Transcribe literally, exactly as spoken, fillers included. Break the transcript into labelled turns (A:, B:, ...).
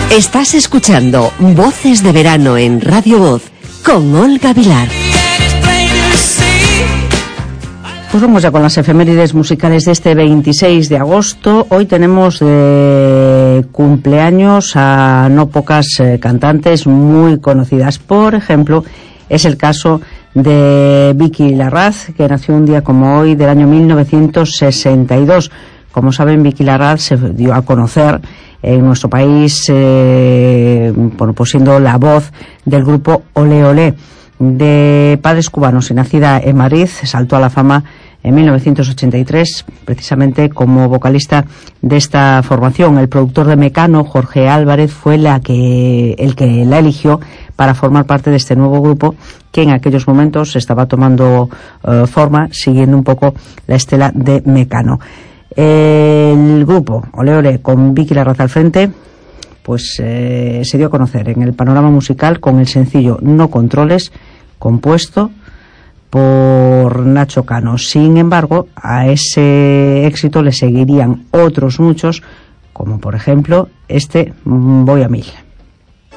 A: Estás escuchando Voces de Verano en Radio Voz con Olga Vilar.
B: Pues vamos ya con las efemérides musicales de este veintiséis de agosto. Hoy tenemos de cumpleaños a no pocas eh, cantantes muy conocidas. Por ejemplo, es el caso de Vicky Larraz, que nació un día como hoy del año mil novecientos sesenta y dos. Como saben, Vicky Larraz se dio a conocer en nuestro país, eh, bueno, pues siendo la voz del grupo Olé Olé. De padres cubanos y nacida en Madrid, saltó a la fama en mil novecientos ochenta y tres, precisamente como vocalista de esta formación. El productor de Mecano, Jorge Álvarez, fue la que, el que la eligió para formar parte de este nuevo grupo, que en aquellos momentos estaba tomando uh, forma, siguiendo un poco la estela de Mecano. El grupo Olé Olé, con Vicky Larraz al frente, pues eh, se dio a conocer en el panorama musical con el sencillo No Controles, compuesto por Nacho Cano. Sin embargo, a ese éxito le seguirían otros muchos, como por ejemplo este Voy a Mil.